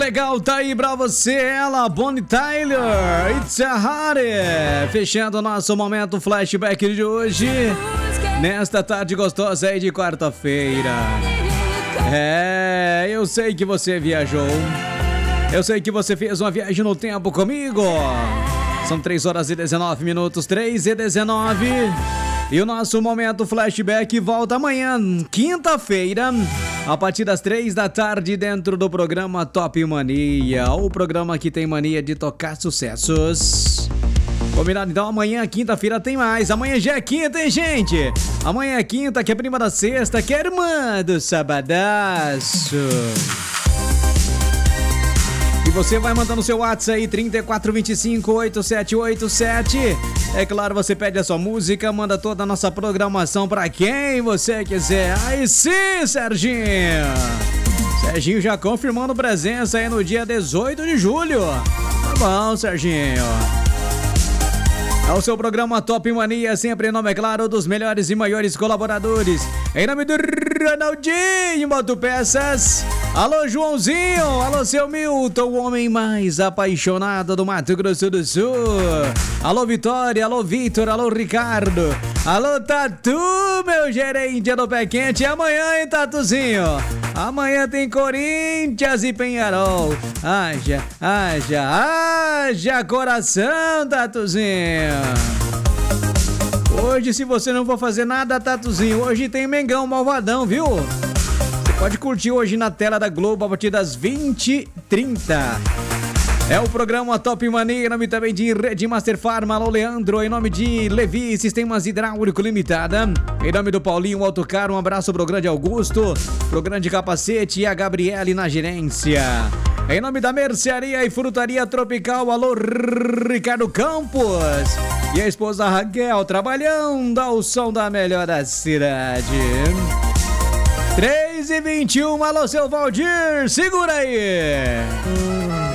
Legal, tá aí pra você, ela, Bonnie Tyler, It's a Heart. Fechando o nosso momento flashback de hoje, nesta tarde gostosa aí de quarta-feira. Eu sei que você viajou, eu sei que você fez uma viagem no tempo comigo. São 3 horas e 19 minutos, 3 e 19. E o nosso momento flashback volta amanhã, quinta-feira, a partir das 3 da tarde, dentro do programa Top Mania, o programa que tem mania de tocar sucessos. Combinado? Então amanhã, quinta-feira, tem mais. Amanhã já é quinta, hein, gente? Amanhã é quinta, que é prima da sexta, que é irmã do sabadaço. E você vai mandando seu WhatsApp aí, 3425-8787. É claro, você pede a sua música, manda toda a nossa programação pra quem você quiser. Aí sim, Serginho! Serginho já confirmando presença aí no dia 18 de julho. Tá bom, Serginho. É o seu programa Top Mania, sempre em nome, é claro, dos melhores e maiores colaboradores. Em nome do Ronaldinho Motopeças. Alô, Joãozinho. Alô, seu Milton, o homem mais apaixonado do Mato Grosso do Sul. Alô, Vitória. Alô, Vitor. Alô, Ricardo. Alô, Tatu, meu gerente do Pé Quente. E amanhã, hein, Tatuzinho? Amanhã tem Corinthians e Penharol. Haja coração, Tatuzinho. Hoje, se você não for fazer nada, Tatuzinho, hoje tem Mengão Malvadão, viu? Você pode curtir hoje na tela da Globo a partir das 20h30. É o programa Top Mania, em nome também de Rede Master Farma. Alô, Leandro, em nome de Levi Sistemas Hidráulico Limitada. Em nome do Paulinho Autocar, um abraço pro grande Augusto, pro grande Capacete e a Gabriele na gerência. Em nome da Mercearia e Frutaria Tropical, alô, Ricardo Campos. E a esposa Raquel, trabalhando ao som da melhor da cidade. 3h21, alô, seu Valdir, segura aí.